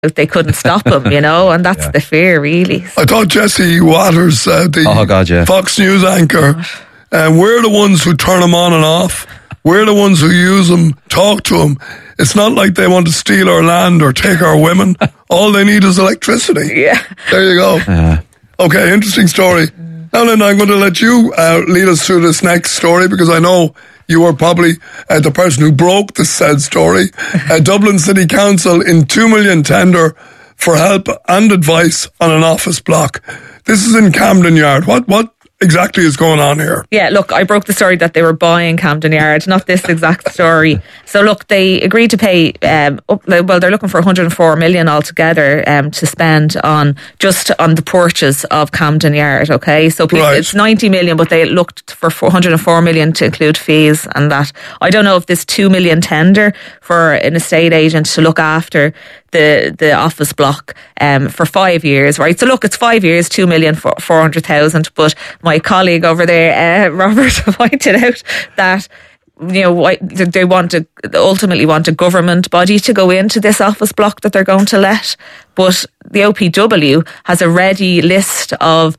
they couldn't stop him, and that's the fear, really. I thought Jesse Waters, the Fox News anchor, we're the ones who turn him on and off. We're the ones who use them, talk to them. It's not like they want to steal our land or take our women. All they need is electricity. Yeah. There you go. Okay, interesting story. Now, Linda, I'm going to let you lead us through this next story, because I know you were probably the person who broke the said story. Dublin City Council in $2 million tender for help and advice on an office block. This is in Camden Yard. What exactly is going on here? Yeah, look, I broke the story that they were buying Camden Yard, not this exact story. So look, they agreed to pay, they're looking for 104 million altogether to spend on the purchase of Camden Yard, okay? So It's 90 million, but they looked for 104 million to include fees and that. I don't know if this 2 million tender for an estate agent to look after the office block for 5 years, right? So look, it's 5 years, 2,400,000, but my colleague over there, Robert, pointed out that they ultimately want a government body to go into this office block that they're going to let. But the OPW has a ready list of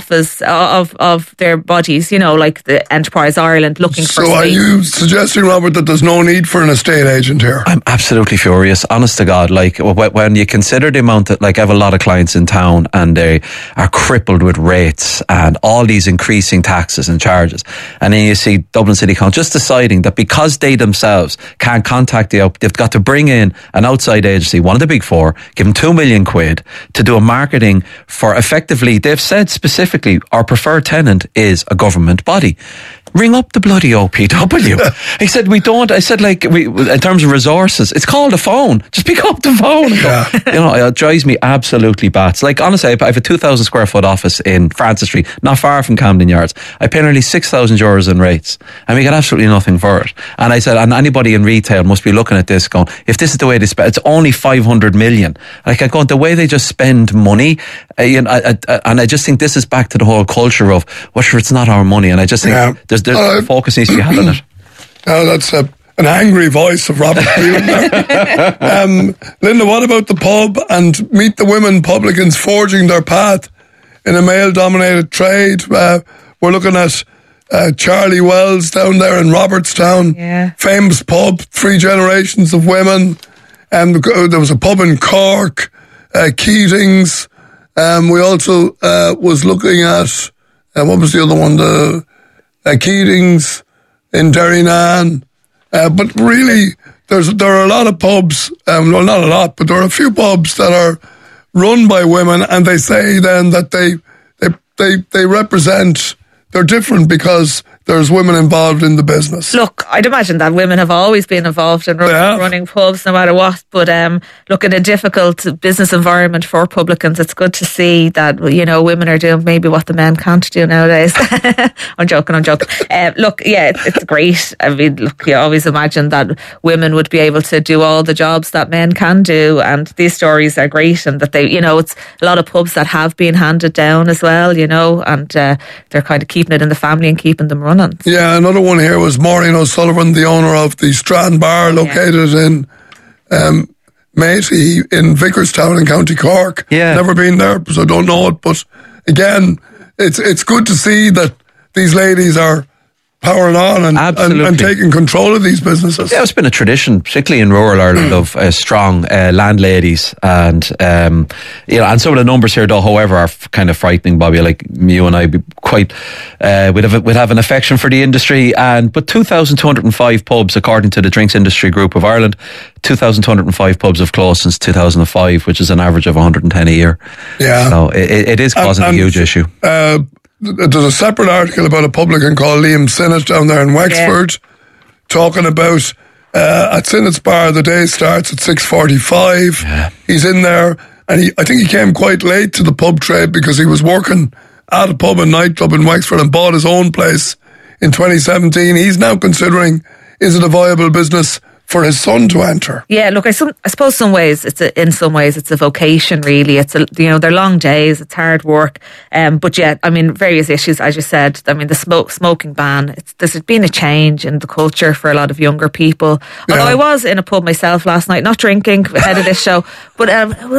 of their bodies, like the Enterprise Ireland, looking for. So are you suggesting, Robert, that there's no need for an estate agent here? I'm absolutely furious, honest to God. Like, when you consider the amount that, I have a lot of clients in town and they are crippled with rates and all these increasing taxes and charges, and then you see Dublin City Council just deciding that because they themselves can't contact they've got to bring in an outside agency, one of the big four, give them £2 million to do a marketing for, effectively, they've said specifically, our preferred tenant is a government body. Ring up the bloody OPW. He said, in terms of resources, it's called a phone. Just pick up the phone. Yeah. It drives me absolutely bats. Honestly, I have a 2,000 square foot office in Francis Street, not far from Camden Yards. I pay nearly €6,000 in rates, and we get absolutely nothing for it. And I said, and anybody in retail must be looking at this going, if this is the way they spend, it's only 500 million. I go, the way they just spend money, and I just think this is back to the whole culture of, it's not our money. And I just think there's focus needs to be had on it. That's an angry voice of Robert Phelan there. Linda, what about the pub and Meet the Women publicans forging their path in a male-dominated trade? We're looking at Charlie Wells down there in Robertstown. Famous pub, 3 generations of women. There was a pub in Cork, Keating's. We also was looking at, what was the other one? Keating's in Derrynane. But really, there are a lot of pubs, well, not a lot, but there are a few pubs that are run by women, and they say then that they represent, they're different because there's women involved in the business. Look, I'd imagine that women have always been involved in running pubs, no matter what. But look, in a difficult business environment for publicans, it's good to see that women are doing maybe what the men can't do nowadays. I'm joking. Look, yeah, it's great. I mean, look, you always imagine that women would be able to do all the jobs that men can do, and these stories are great. And that they, it's a lot of pubs that have been handed down as well, and they're kind of keeping it in the family and keeping them running. Yeah, another one here was Maureen O'Sullivan, the owner of the Strand Bar located in Matey in Vicarstown in County Cork. Yeah. Never been there, so I don't know it. But again, it's good to see that these ladies are powering on and taking control of these businesses. Yeah, it's been a tradition, particularly in rural Ireland, of strong landladies, and and some of the numbers here, though, however, are kind of frightening, Bobby. Like you and I, be quite we'd have an affection for the industry, but 2,205 pubs, according to the Drinks Industry Group of Ireland, 2,205 pubs have closed since 2005, which is an average of 110 a year. Yeah, so it is causing a huge issue. There's a separate article about a publican called Liam Sinnott down there in Wexford, talking about at Sinnott's Bar, the day starts at 6:45. Yeah. He's in there, and I think he came quite late to the pub trade because he was working at a pub and nightclub in Wexford and bought his own place in 2017. He's now considering, is it a viable business for his son to enter. Yeah, look, I suppose in some ways it's a vocation, really. It's they're long days, it's hard work, but yeah, I mean, various issues, as you said. I mean, the smoking ban. There's been a change in the culture for a lot of younger people. Although I was in a pub myself last night, not drinking ahead of this show, but